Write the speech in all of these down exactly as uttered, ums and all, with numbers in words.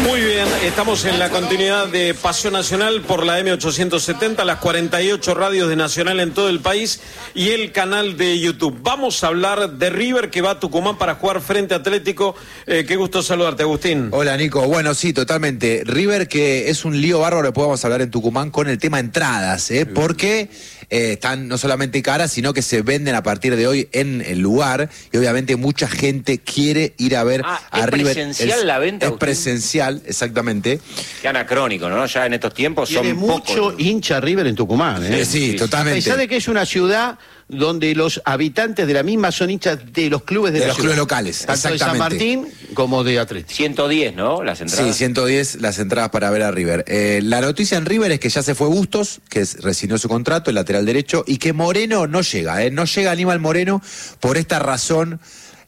Muy bien, estamos en la continuidad de Pasión Nacional por la M ochocientos setenta, las cuarenta y ocho radios de Nacional en todo el país y el canal de YouTube. Vamos a hablar de River, que va a Tucumán para jugar frente a Atlético. Eh, qué gusto saludarte, Agustín. Hola, Nico. Bueno, sí, totalmente. River, que es un lío bárbaro, después vamos a hablar en Tucumán con el tema entradas, ¿eh? Porque eh, están no solamente caras, sino que se venden a partir de hoy en el lugar y obviamente mucha gente quiere ir a ver ah, a ¿es River. Presencial es, la venta? Es presencial, exactamente. Qué anacrónico, ¿no? Ya en estos tiempos Tiene son mucho pocos. hincha River en Tucumán, ¿eh? Sí, sí, totalmente. A pesar de que es una ciudad donde los habitantes de la misma son hinchas de los clubes de, de la los ciudad. clubes locales, tanto de San Martín como de Atlético. ciento diez, ¿no? Las entradas. Sí, ciento diez las entradas para ver a River. Eh, la noticia en River es que ya se fue Bustos, que rescindió su contrato, el lateral derecho, y que Moreno no llega, ¿eh? No llega Aníbal Moreno. Por esta razón,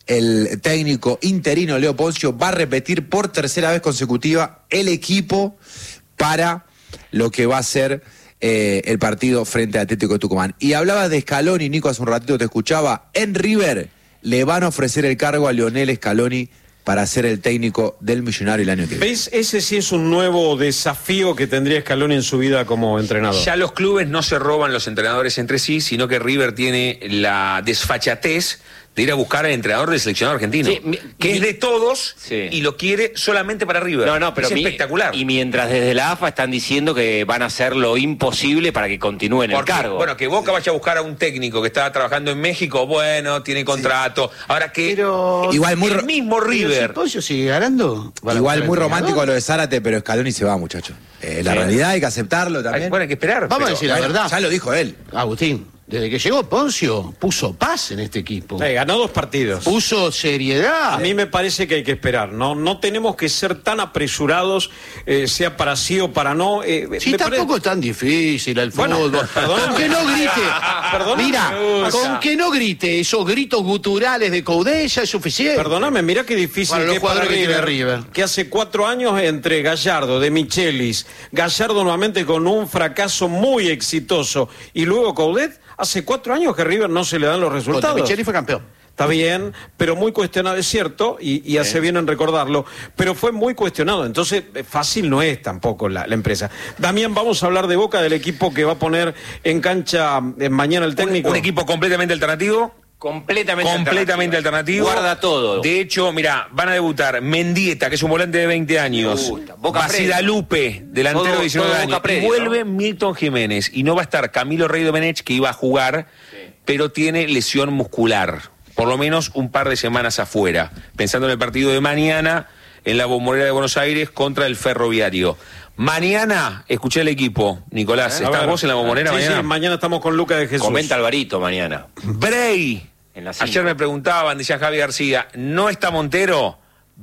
el técnico interino Leo Poncio va a repetir por tercera vez consecutiva el equipo para lo que va a ser eh, el partido frente a Atlético de Tucumán. Y hablaba de Scaloni, Nico, hace un ratito te escuchaba. En River le van a ofrecer el cargo a Lionel Scaloni para ser el técnico del Millonario el año que viene. ¿Ves? Ese sí es un nuevo desafío que tendría Scaloni en su vida como entrenador. Ya los clubes no se roban los entrenadores entre sí, sino que River tiene la desfachatez de ir a buscar al entrenador del seleccionado argentino, sí, mi, que mi, es de todos, sí, y lo quiere solamente para River. No, no, pero es mi, espectacular. Y mientras desde la A F A están diciendo que van a hacer lo imposible para que continúe en el cargo. Bueno, que Boca vaya a buscar a un técnico que estaba trabajando en México, bueno, tiene contrato. Sí. Ahora que pero, igual muy el mismo River. ¿Pollo sigue ganando? Igual muy romántico lo de Zárate, pero Scaloni se va, muchacho. Eh, la sí. realidad hay que aceptarlo también. Hay, bueno, hay que esperar. Vamos pero, a decir la bueno, verdad. Ya lo dijo él. Agustín. Desde que llegó Poncio, puso paz en este equipo. Sí, ganó dos partidos. Puso seriedad. A mí me parece que hay que esperar. No, no tenemos que ser tan apresurados, eh, sea para sí o para no. Eh, sí, tampoco parece... es tan difícil el bueno, fútbol. Con que no grite. Perdóname, mira, con que no grite esos gritos guturales de Coudella es suficiente. Perdóname, mira qué difícil para que es para River, que River. Que hace cuatro años entre Gallardo, de Michelis, Gallardo nuevamente con un fracaso muy exitoso, y luego Coudet. Hace cuatro años que River no se le dan los resultados. Micheli fue campeón. Está bien, pero muy cuestionado, es cierto, y, y hace bien en recordarlo, pero fue muy cuestionado, entonces fácil no es tampoco la, la empresa. Damián, vamos a hablar de Boca, del equipo que va a poner en cancha eh, mañana el técnico. Un, un equipo completamente alternativo. Completamente, completamente alternativo. Guarda todo. De hecho, mira, van a debutar Mendieta, que es un volante de veinte años. Basidalupe, delantero todo, de diecinueve años. Predi, y vuelve ¿no? Milton Jiménez. Y no va a estar Camilo Rey Domenech, que iba a jugar, sí, pero tiene lesión muscular. Por lo menos un par de semanas afuera. Pensando en el partido de mañana en la Bombonera de Buenos Aires contra el Ferroviario. Mañana, escuché el equipo, Nicolás, ¿Eh? ¿estás vos en la Bombonera sí, mañana? Sí, mañana estamos con Lucas de Jesús. Comenta Alvarito mañana. Bray. Ayer me preguntaban, decía Javi García, ¿no está Montero?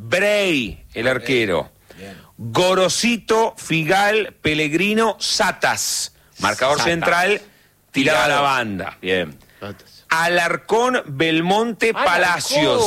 Bray, el arquero. Bien. Gorosito, Figal, Pellegrino, Satas. Marcador Satas. Central, tirado a la banda. Bien. Alarcón, Belmonte, Alarcón. Palacios.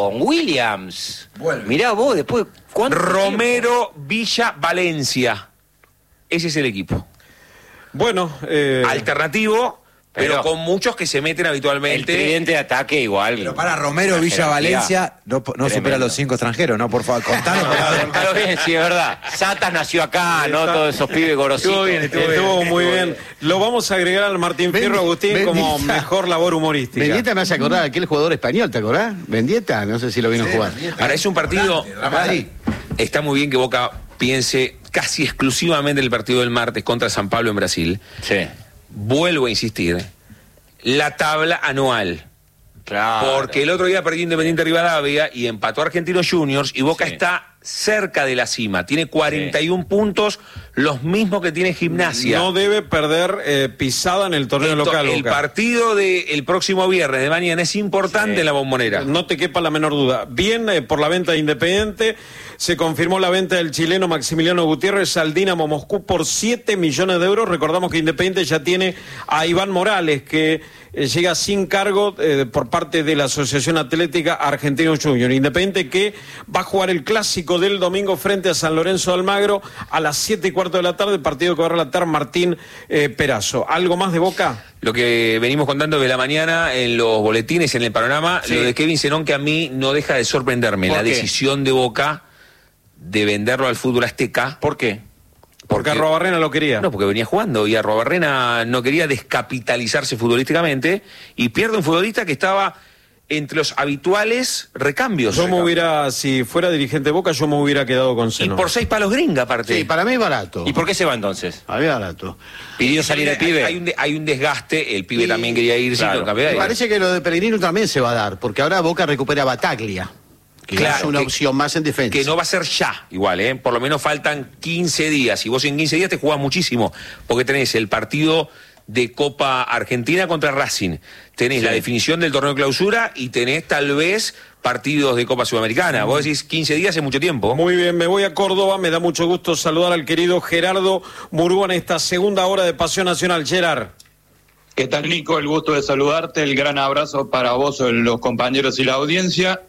Williams. Bueno. Mirá vos, después... Romero, tiempo? Villa, Valencia. Ese es el equipo. Bueno. Eh... Alternativo... Pero, pero con muchos que se meten habitualmente. El tridente de ataque igual. Pero para Romero, Villa, Valencia, no, no supera a los cinco extranjeros, ¿no? Por favor, contalo. Contalo bien, sí, es verdad. Satas nació acá, sí, ¿no? Está... Todos esos pibes gorositos. Estuvo bien, estuvo, estuvo bien, muy bien. bien. Lo vamos a agregar al Martín Fierro, Bendi... Agustín, Bendieta. Como mejor labor humorística. Mendieta me hace acordar a aquel jugador español, ¿te acordás? Mendieta, no sé si lo vino sí, a jugar. Mendieta. Ahora es un partido... Madrid. Está muy bien que Boca piense casi exclusivamente en el partido del martes contra San Pablo en Brasil. Sí. Vuelvo a insistir... La tabla anual. Claro. Porque el otro día perdió Independiente Rivadavia y empató a Argentinos Juniors y Boca sí. está cerca de la cima. Tiene cuarenta y uno sí. puntos, los mismos que tiene Gimnasia. No debe perder eh, pisada en el torneo el, local. El Boca. partido del próximo viernes de mañana es importante sí. en la Bombonera. No te quepa la menor duda. Bien eh, por la venta de Independiente. Se confirmó la venta del chileno Maximiliano Gutiérrez al Dinamo Moscú por siete millones de euros. Recordamos que Independiente ya tiene a Iván Morales, que eh, llega sin cargo eh, por parte de la Asociación Atlética Argentinos Juniors. Independiente que va a jugar el clásico del domingo frente a San Lorenzo de Almagro a las siete y cuarto de la tarde, partido que va a relatar Martín eh, Perazo. ¿Algo más de Boca? Lo que venimos contando de la mañana en los boletines, en el panorama, sí. lo de Kevin Zenón, que a mí no deja de sorprenderme. La qué? decisión de Boca de venderlo al fútbol azteca. ¿Por qué? Porque Arruabarrena lo quería. No, porque venía jugando y Arruabarrena no quería descapitalizarse futbolísticamente y pierde un futbolista que estaba entre los habituales recambios. Yo me hubiera, si fuera dirigente de Boca, yo me hubiera quedado con Y Seno. por seis palos gringa, aparte. Sí, para mí es barato. ¿Y por qué se va entonces? Para mí es barato. ¿Pidió salir el pibe? Hay un, de- hay un desgaste, el pibe Y- también quería irse. claro. y lo cambió de Me aire. parece que lo de Pellegrino también se va a dar, porque ahora Boca recupera a Bataglia, que Claro, es una que- opción más en defensa. Que no va a ser ya, igual, ¿eh? Por lo menos faltan quince días. Y vos en quince días te jugás muchísimo. Porque tenés el partido de Copa Argentina contra Racing. Tenés Sí. la definición del torneo de clausura y tenés tal vez partidos de Copa Sudamericana. Vos decís quince días es mucho tiempo. Muy bien, me voy a Córdoba, me da mucho gusto saludar al querido Gerardo Murúa en esta segunda hora de Pasión Nacional. Gerard. ¿Qué tal, Nico? El gusto de saludarte, el gran abrazo para vos, los compañeros y la audiencia.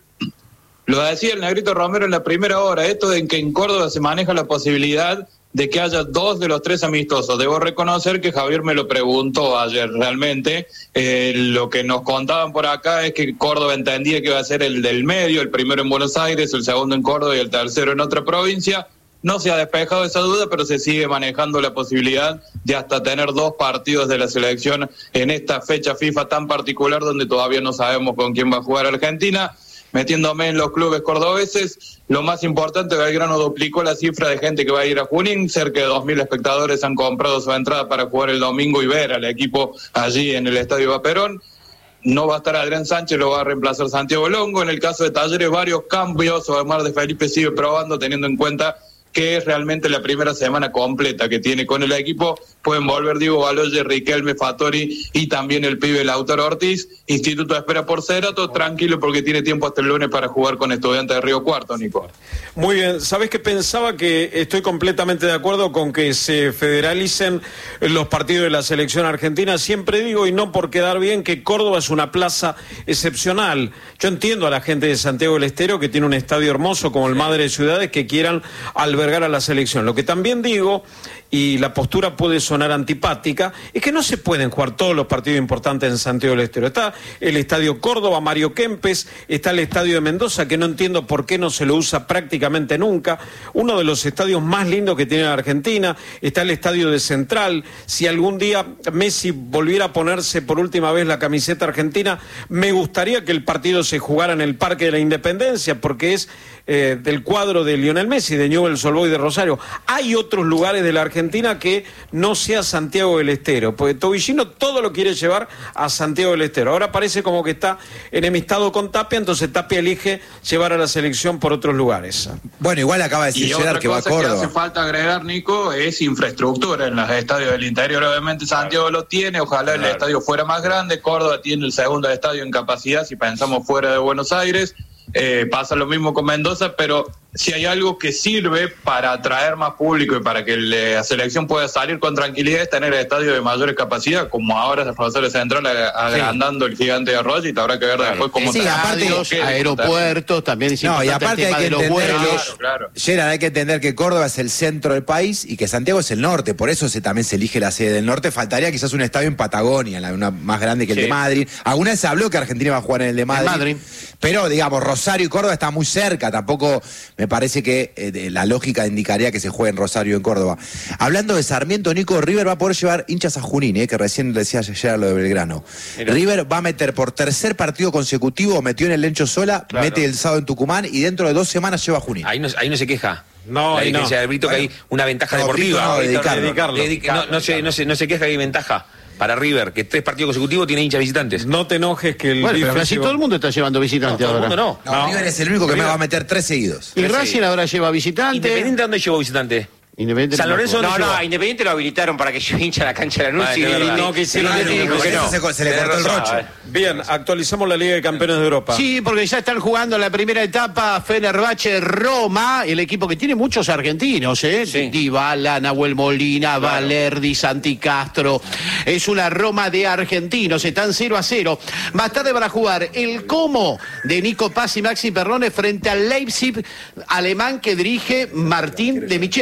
Lo decía el Negrito Romero en la primera hora, esto de que en Córdoba se maneja la posibilidad de que haya dos de los tres amistosos. Debo reconocer que Javier me lo preguntó ayer realmente. Eh, lo que nos contaban por acá es que Córdoba entendía que iba a ser el del medio, el primero en Buenos Aires, el segundo en Córdoba y el tercero en otra provincia. No se ha despejado esa duda, pero se sigue manejando la posibilidad de hasta tener dos partidos de la selección en esta fecha FIFA tan particular donde todavía no sabemos con quién va a jugar Argentina. Metiéndome en los clubes cordobeses, lo más importante, Belgrano duplicó la cifra de gente que va a ir a Junín, cerca de dos mil espectadores han comprado su entrada para jugar el domingo y ver al equipo allí en el Estadio Vaperón. No va a estar Adrián Sánchez, lo va a reemplazar Santiago Longo. En el caso de Talleres, varios cambios, Omar de Felipe sigue probando, teniendo en cuenta que es realmente la primera semana completa que tiene con el equipo. Pueden volver Diego Baloye, Riquelme, Fattori y también el pibe Lautaro Ortiz. Instituto espera por Cerato, tranquilo porque tiene tiempo hasta el lunes para jugar con Estudiantes de Río Cuarto, Nico. Muy bien, ¿sabés que pensaba que estoy completamente de acuerdo con que se federalicen los partidos de la selección argentina? Siempre digo, y no por quedar bien, que Córdoba es una plaza excepcional. Yo entiendo a la gente de Santiago del Estero, que tiene un estadio hermoso como el Madre de Ciudades, que quieran albergar a la selección. Lo que también digo, y la postura puede sonar antipática, es que no se pueden jugar todos los partidos importantes en Santiago del Estero. Está el Estadio Córdoba, Mario Kempes, está el Estadio de Mendoza, que no entiendo por qué no se lo usa prácticamente nunca, uno de los estadios más lindos que tiene la Argentina, está el Estadio de Central. Si algún día Messi volviera a ponerse por última vez la camiseta argentina, me gustaría que el partido se jugara en el Parque de la Independencia, porque es eh, del cuadro de Lionel Messi, de Newell's Old Boys de Rosario. Hay otros lugares de la Argentina que no sea Santiago del Estero, porque Tobillino todo lo quiere llevar a Santiago del Estero. Ahora parece como que está enemistado con Tapia, entonces Tapia elige llevar a la selección por otros lugares. Bueno, igual acaba de decir Y Gerard otra que va a cosa que Córdoba. hace falta agregar, Nico, es infraestructura en los estadios del interior. Obviamente Santiago lo tiene, ojalá el estadio fuera más grande. Córdoba tiene el segundo estadio en capacidad, si pensamos fuera de Buenos Aires. Eh, pasa lo mismo con Mendoza, pero si hay algo que sirve para atraer más público y para que la selección pueda salir con tranquilidad es tener estadios de mayores capacidad, como ahora es Rosario Central agrandando sí. el Gigante de Arroyo, y habrá que ver claro. después cómo sí, aparte aeropuertos también es no, y aparte hay que de los entender vuelos. que, claro. Gerard, hay que entender que Córdoba es el centro del país y que Santiago es el norte, por eso se, también se elige la sede del norte. Faltaría quizás un estadio en Patagonia, una más grande que el sí. de Madrid. Alguna vez se habló que Argentina va a jugar en el de Madrid, Madrid. Pero digamos, Rosario y Córdoba están muy cerca, tampoco me parece que eh, la lógica indicaría que se juegue en Rosario y en Córdoba. Hablando de Sarmiento, Nico, River va a poder llevar hinchas a Junín, eh, que recién decía ayer lo de Belgrano. Pero... River va a meter por tercer partido consecutivo, metió en el Lencho Sola, claro. mete el sábado en Tucumán y dentro de dos semanas lleva a Junín. Ahí no, ahí no se queja. No, la no. de Brito, bueno, que hay una ventaja no, deportiva. No, dedicarlo. Dedicarlo. Dedicarlo. No, no, se, no, se, no se queja que hay ventaja para River, que tres partidos consecutivos tiene hinchas visitantes. No te enojes que el... Bueno, pero casi todo el mundo está llevando visitantes no, todo ahora. El mundo no. No, no. River es el único que River. me va a meter tres seguidos. Y Racing ahora lleva visitantes. ¿Independiente dónde llevó visitante? Independiente San Lorenzo no, no, no, Independiente lo habilitaron para que yo hincha la cancha de la Anuncio ah, y no, que hicieron no, no, no, que no. Se, se le cortó el roche. Bien, actualizamos la Liga de Campeones de Europa. Sí, porque ya están jugando la primera etapa Fenerbahce Roma, el equipo que tiene muchos argentinos, ¿eh? Sí. Dybala, Nahuel Molina, claro. Valerdi, Santi Castro. Es una Roma de argentinos, están cero a cero. Más tarde van a jugar el Como de Nico Paz y Maxi Perrone frente al Leipzig alemán que dirige Martín de Michelis.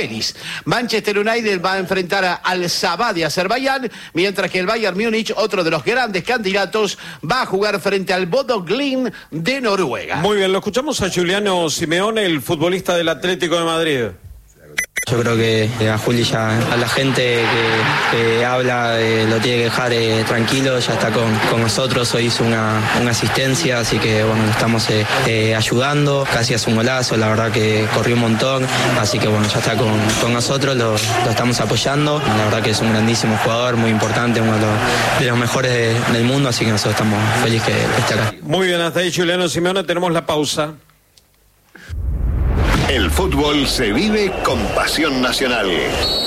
Manchester United va a enfrentar a Al-Sabah de Azerbaiyán, mientras que el Bayern Múnich, otro de los grandes candidatos, va a jugar frente al Bodo Glimt de Noruega. Muy bien, lo escuchamos a Juliano Simeone, el futbolista del Atlético de Madrid. Yo creo que a Juli ya, a la gente que, que habla, eh, lo tiene que dejar eh, tranquilo, ya está con, con nosotros, hoy hizo una, una asistencia, así que bueno, lo estamos eh, eh, ayudando, casi hace un golazo, la verdad que corrió un montón, así que bueno, ya está con, con nosotros, lo, lo estamos apoyando, la verdad que es un grandísimo jugador, muy importante, uno de los, de los mejores de, del mundo, así que nosotros estamos felices que, que esté acá. Muy bien, hasta ahí Juliano Simeone, tenemos la pausa. El fútbol se vive con pasión nacional.